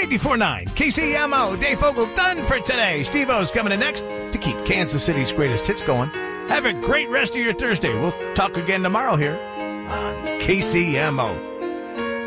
94.9 KCMO. Dave Fogel done for today. Steve-O's coming in next to keep Kansas City's greatest hits going. Have a great rest of your Thursday. We'll talk again tomorrow here on KCMO.